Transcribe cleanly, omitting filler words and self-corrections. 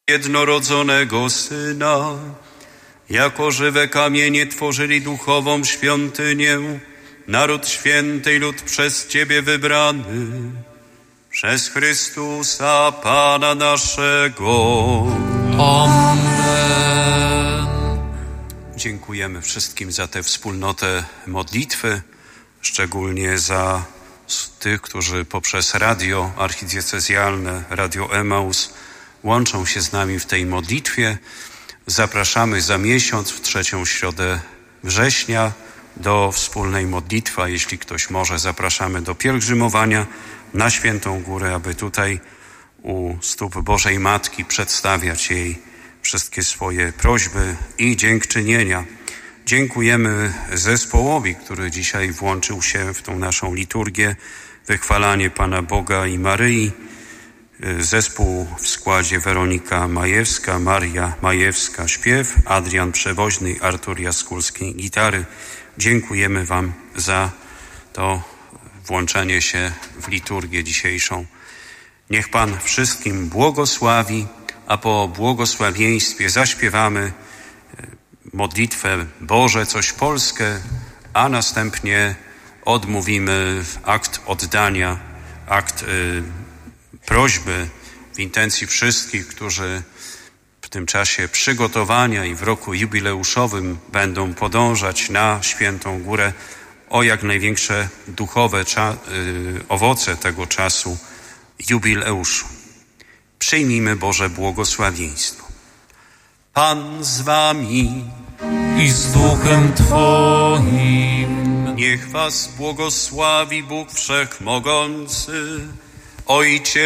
jednorodzonego Syna, jako żywe kamienie tworzyli duchową świątynię, naród święty i lud przez Ciebie wybrany, przez Chrystusa Pana naszego. Amen. Dziękujemy wszystkim za tę wspólnotę modlitwy, szczególnie za tych, którzy poprzez radio archidiecezjalne, Radio Emaus, łączą się z nami w tej modlitwie. Zapraszamy za miesiąc, w 3. środę września, do wspólnej modlitwy. A jeśli ktoś może, zapraszamy do pielgrzymowania na Świętą Górę, aby tutaj u stóp Bożej Matki przedstawiać jej wszystkie swoje prośby i dziękczynienia. Dziękujemy zespołowi, który dzisiaj włączył się w tą naszą liturgię, wychwalanie Pana Boga i Maryi. Zespół w składzie Weronika Majewska, Maria Majewska śpiew, Adrian Przewoźny i Artur Jaskulski gitary. Dziękujemy Wam za to włączenie się w liturgię dzisiejszą. Niech Pan wszystkim błogosławi, a po błogosławieństwie zaśpiewamy modlitwę Boże coś Polskę, a następnie odmówimy akt oddania, akt prośby w intencji wszystkich, którzy w tym czasie przygotowania i w roku jubileuszowym będą podążać na Świętą Górę, o jak największe duchowe owoce tego czasu jubileuszu. Przyjmijmy Boże błogosławieństwo. Pan z wami i z duchem Twoim. Niech was błogosławi Bóg Wszechmogący, Ojciec